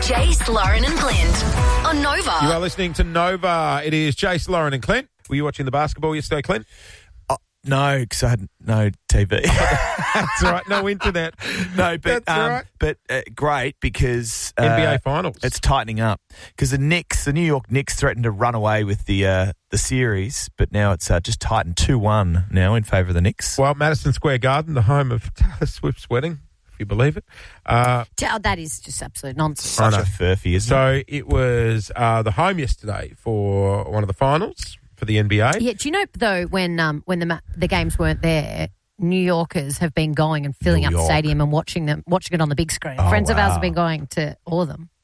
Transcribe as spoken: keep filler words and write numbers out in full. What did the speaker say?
Jace, Lauren and Clint on Nova. You are listening to Nova. It is Jace, Lauren and Clint. Were you watching the basketball yesterday, Clint? Oh, no, because I had no T V. That's all right. No internet. No, but That's all um, right. but uh, great because uh, N B A Finals. It's tightening up because the Knicks, the New York Knicks, threatened to run away with the uh, the series, but now it's uh, just tightened two one now in favour of the Knicks. Well, Madison Square Garden, the home of Taylor Swift's wedding, if you believe it. Uh, Oh, that is just absolute nonsense. Such I know. a furphy, isn't it? so it was uh, the home yesterday for one of the finals for the N B A. Yeah, do you know though when um when the ma- the games weren't there, New Yorkers have been going and filling New up the York. stadium and watching them watching it on the big screen. Oh, Friends of ours wow. have been going to all of them.